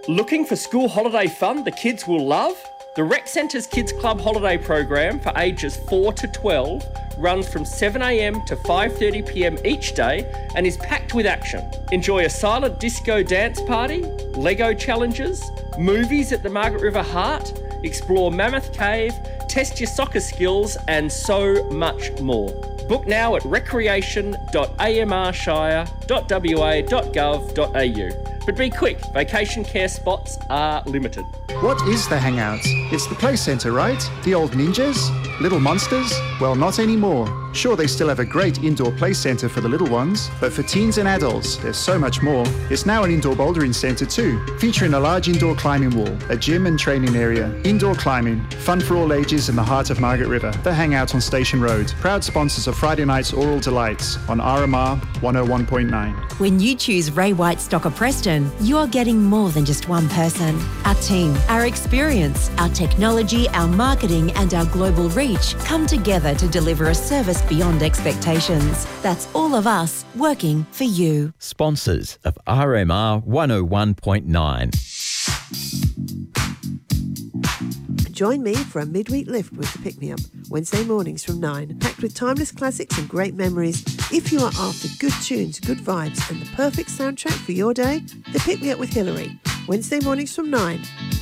Looking for school holiday fun the kids will love? The Rec Centre's Kids Club holiday program for ages 4 to 12 runs from 7am to 5:30pm each day and is packed with action. Enjoy a silent disco dance party, Lego challenges, movies at the Margaret River Heart, explore Mammoth Cave, test your soccer skills and so much more. Book now at recreation.amrshire.wa.gov.au. But be quick, vacation care spots are limited. What is the Hangout? It's the play centre, right? The old ninjas? Little monsters? Well, not anymore. Sure, they still have a great indoor play centre for the little ones, but for teens and adults, there's so much more. It's now an indoor bouldering centre too, featuring a large indoor climbing wall, a gym and training area, indoor climbing, fun for all ages in the heart of Margaret River. The Hangout on Station Road, proud sponsors of Friday night's Oral Delights on RMR 101.9. When you choose Ray White Stocker Preston, you're getting more than just one person. Our team, our experience, our technology, our marketing and our global reach come together to deliver a service beyond expectations. That's all of us working for you. Sponsors of RMR 101.9. Join me for a midweek lift with the Pick Me Up, Wednesday mornings from 9, packed with timeless classics and great memories. If you are after good tunes, good vibes and the perfect soundtrack for your day, the Pick Me Up with Hillary, Wednesday mornings from 9.